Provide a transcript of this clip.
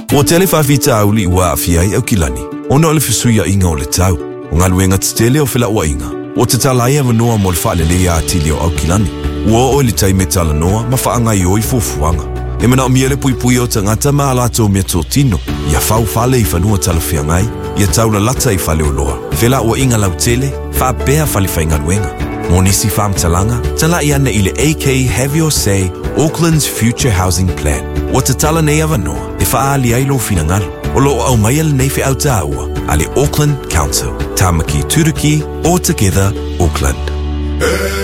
O tele whawhita au li ua awhiai au kilani. Ona o le whisuia inga o le tau. O ngā luenga tele o whila ua inga. O te talai e wanoa mo le whaalele a atili o au kilani. Ua o le tai me tala noa ma whaangai o I fufuanga. E mana o miele pui pui o tangata ma alato mea tō tino. Ia whau whale I whanua tala whiangai. Ia taula lata I whale o loa. Whila ua inga lau tele, whaapea whale whainga luenga. Mo nisi whaam talanga, tala I ana I le AK Have Your Say, Auckland's Future Housing Plan. O te tala nei awanoa, e whaali ailo finangalo. O lo au mai al nei whi au tāua, ale Auckland Council. Tamaki Turuki, all together, Auckland.